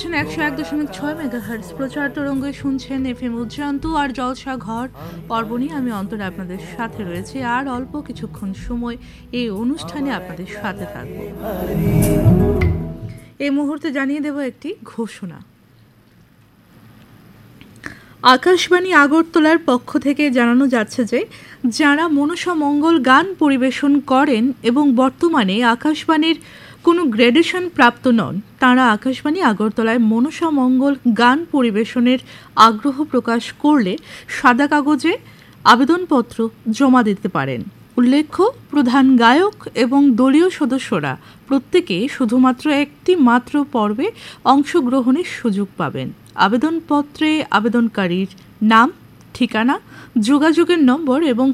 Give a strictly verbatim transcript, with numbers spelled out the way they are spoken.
করছেন একশো এক দশমিক ছয় মেগাহার্টজ প্রচার তরঙ্গে, শুনছেন এফ এম উজ্জান্তু আর জলসা ঘর পর্ব নিয়ে আমি অন্তরে আপনাদের সাথে রয়েছে। আর অল্প কিছুক্ষণ সময় এই অনুষ্ঠানে আপনাদের সাথে থাকব। এই মুহূর্তে জানিয়ে দেব একটি ঘোষণা। আকাশবাণী আগরতলার পক্ষ থেকে জানানো যাচ্ছে যে যারা মনসা মঙ্গল গান পরিবেশন করেন এবং বর্তমানে আকাশবাণীর কোনো গ্রেডেশন প্রাপ্ত নন, তাঁরা আকাশবাণী আগরতলায় মনসা মঙ্গল গান পরিবেশনের আগ্রহ প্রকাশ করলে সাদা কাগজে আবেদনপত্র জমা দিতে পারেন। উল্লেখ্য, প্রধান গায়ক এবং দলীয় সদস্যরা প্রত্যেকে শুধুমাত্র একটি মাত্র পর্বে অংশগ্রহণের সুযোগ পাবেন। আবেদনপত্রে আবেদনকারীর নাম, ঠিকানা, যোগাযোগের নম্বর এবং